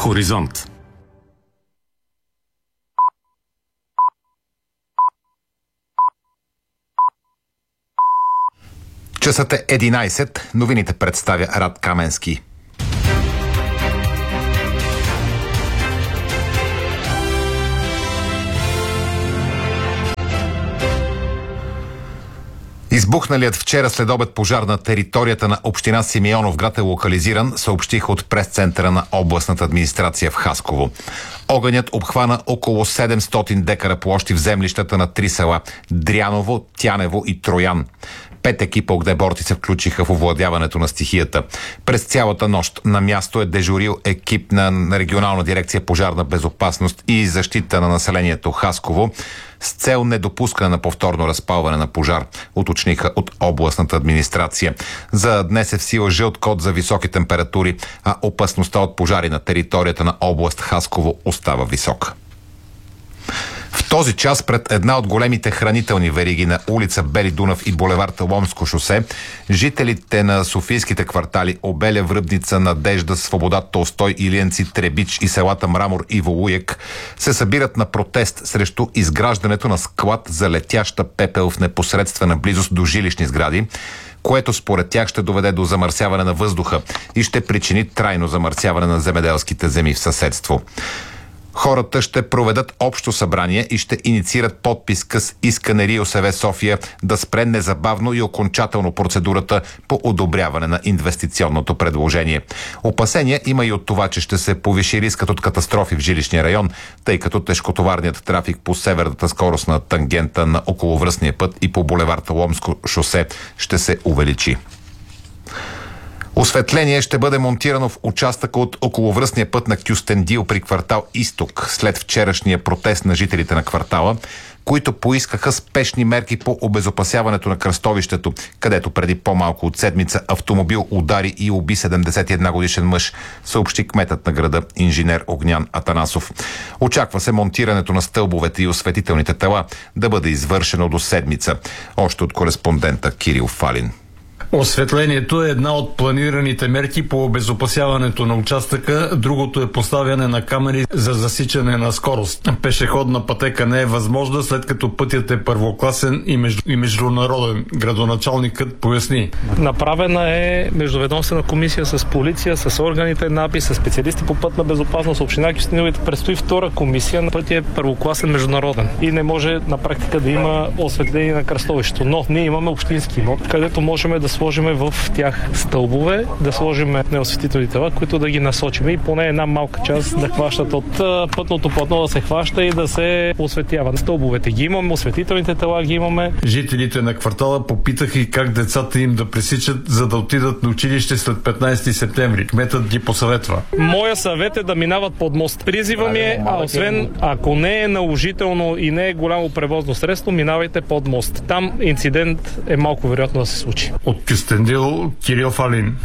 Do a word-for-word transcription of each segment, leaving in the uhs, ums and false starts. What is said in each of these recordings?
Хоризонт. Часът е единайсет. Новините представя Рад Каменски. Избухналият вчера следобед пожар на територията на община Симеоновград е локализиран, съобщиха от прес-центъра на областната администрация в Хасково. Огънят обхвана около седемстотин декара площи в землищата на три села – Дряново, Тянево и Троян. Пет екипа огнеборци се включиха в овладяването на стихията. През цялата нощ на място е дежурил екип на регионална дирекция пожарна безопасност и защита на населението Хасково с цел недопускане на повторно разпалване на пожар, уточниха от областната администрация. За днес е в сила жълт код за високи температури, а опасността от пожари на територията на област Хасково остава висока. В този час пред една от големите хранителни вериги на улица Бели Дунав и булевард Ломско шосе, жителите на софийските квартали Обеля, Връбница, Надежда, Свобода, Толстой, Илиенци, Требич и селата Мрамор и Волуяк се събират на протест срещу изграждането на склад за летяща пепел в непосредствена близост до жилищни сгради, което според тях ще доведе до замърсяване на въздуха и ще причини трайно замърсяване на земеделските земи в съседство. Хората ще проведат общо събрание и ще инициират подписка с искане РИОСВ София да спре незабавно и окончателно процедурата по одобряване на инвестиционното предложение. Опасения има и от това, че ще се повиши рискът от катастрофи в жилищния район, тъй като тежкотоварният трафик по северната скоростна тангента на околовръстния път и по булевард Ломско шосе ще се увеличи. Осветление ще бъде монтирано в участъка от околовръстния път на Кюстендил при квартал Изток след вчерашния протест на жителите на квартала, които поискаха спешни мерки по обезопасяването на кръстовището, където преди по-малко от седмица автомобил удари и уби седемдесет и една годишен мъж, съобщи кметът на града инженер Огнян Атанасов. Очаква се монтирането на стълбовете и осветителните тела да бъде извършено до седмица. Още от кореспондента Кирил Фалин. Осветлението е една от планираните мерки по обезопасяването на участъка, другото е поставяне на камери за засичане на скорост. Пешеходна пътека не е възможна, след като пътят е първокласен и, между... и международен. Градоначалникът поясни. Направена е междуведомствена комисия с полиция, с органите НАПИ, с специалисти по пътна безопасност, община Кюстендил. Предстои втора комисия. На пътя е първокласен международен и не може на практика да има осветление на кръстовището. Но ние имаме общински имот, където можем да сложиме в тях стълбове, да сложиме неосветителни тела, които да ги насочиме и поне една малка част да хващат от пътното платно, да се хваща и да се осветява. Стълбовете ги имаме, осветителните тела ги имаме. Жителите на квартала попитаха и как децата им да пресичат, за да отидат на училище след петнайсети септември. Кметът ги посъветва. Моя съвет е да минават под мост. Призива ми е, а освен ако не е наложително и не е голямо превозно средство, минавайте под мост. Там инцидент е малко вероятно да се случи. От Кюстендил, Кирил Фалин.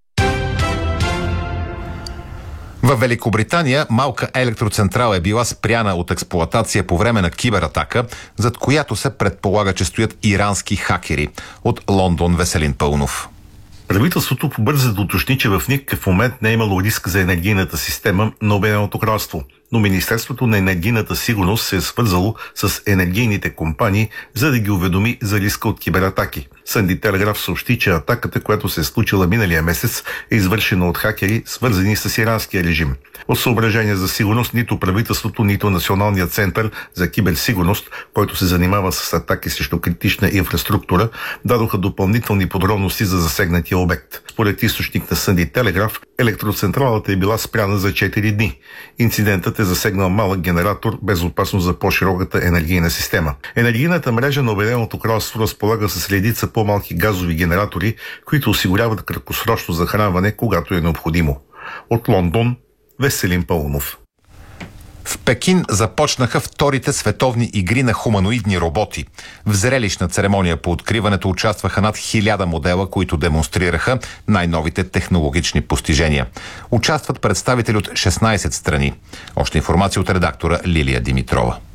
В Великобритания малка електроцентрала е била спряна от експлоатация по време на кибератака, зад която се предполага, че стоят ирански хакери. От Лондон Веселин Пълнов. Правителството побърза да уточни, че в никакъв момент не е имало риск за енергийната система на Обединеното кралство. Но Министерството на енергийната сигурност се е свързало с енергийните компании, за да ги уведоми за риска от кибератаки. Сънди Телеграф съобщи, че атаката, която се е случила миналия месец, е извършена от хакери, свързани с иранския режим. От съображения за сигурност нито правителството, нито Националният център за киберсигурност, който се занимава с атаки срещу критична инфраструктура, дадоха допълнителни подробности за засегнатия обект. Според източник на Сънди Телеграф, електроцентралата е била спряна за четири дни. Инцидентът е засегнал малък генератор без опасност за по-широката енергийна система. Енергийната мрежа на Обединеното кралство разполага с редица по-малки газови генератори, които осигуряват краткосрочно захранване, когато е необходимо. От Лондон, Веселин Пълнов. В Пекин започнаха вторите световни игри на хуманоидни роботи. В зрелищна церемония по откриването участваха над хиляда модела, които демонстрираха най-новите технологични постижения. Участват представители от шестнайсет страни. Още информация от редактора Лилия Димитрова.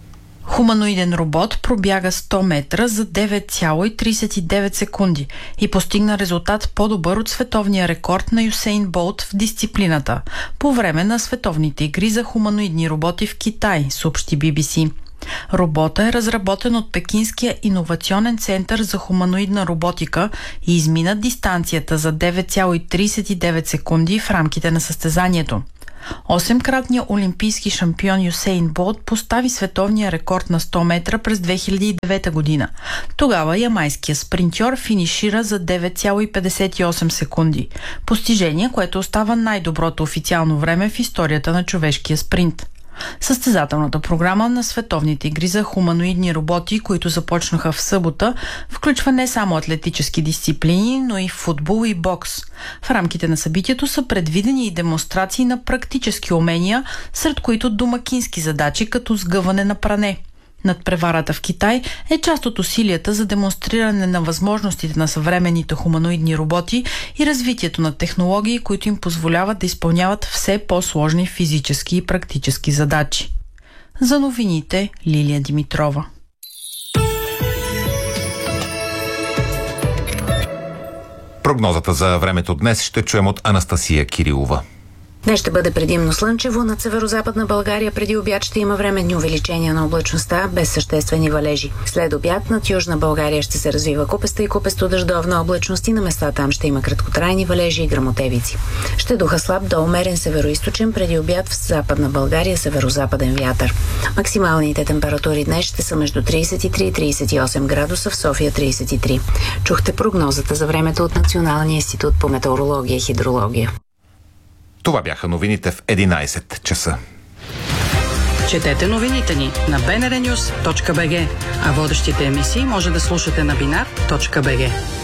Хуманоиден робот пробяга сто метра за девет цяло тридесет и девет секунди и постигна резултат по-добър от световния рекорд на Юсейн Болт в дисциплината по време на световните игри за хуманоидни роботи в Китай, съобщи Би Би Си. Роботът е разработен от Пекинския иновационен център за хуманоидна роботика и измина дистанцията за девет цяло тридесет и девет секунди в рамките на състезанието. Осемкратният олимпийски шампион Юсейн Болт постави световния рекорд на сто метра през две хиляди и девета година. Тогава ямайският спринтьор финишира за девет цяло петдесет и осем секунди. Постижение, което остава най-доброто официално време в историята на човешкия спринт. Състезателната програма на световните игри за хуманоидни роботи, които започнаха в събота, включва не само атлетически дисциплини, но и футбол и бокс. В рамките на събитието са предвидени и демонстрации на практически умения, сред които домакински задачи, като сгъване на пране. Надпреварата в Китай е част от усилията за демонстриране на възможностите на съвременните хуманоидни роботи и развитието на технологии, които им позволяват да изпълняват все по-сложни физически и практически задачи. За новините Лилия Димитрова. Прогнозата за времето днес ще чуем от Анастасия Кирилова. Днес ще бъде предимно слънчево. Над северо-западна България преди обяд ще има временни увеличения на облачността, без съществени валежи. След обяд над Южна България ще се развива купеста и купесто-дъждовна облачност и на места там ще има краткотрайни валежи и гръмотевици. Ще духа слаб до умерен североизточен, преди обяд в Западна България северо-западен вятър. Максималните температури днес ще са между тридесет и три и тридесет и осем градуса, в София тридесет и три. Чухте прогнозата за времето от Националния институт по метеорология и хидрология. Това бяха новините в единайсет часа. Четете новините ни на би ен ар нюс точка би джи, а водещите емисии може да слушате на бинар точка би джи.